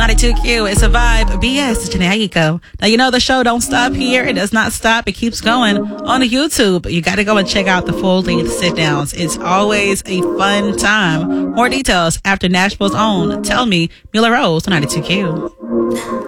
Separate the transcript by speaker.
Speaker 1: 92Q. It's a vibe. BS, Janae Aiko. Now, you know the show don't stop here. It does not stop. It keeps going on YouTube. You got to go and check out the full length sit downs. It's always a fun time. More details after Nashville's own Tell Me, Mila Rose on 92Q.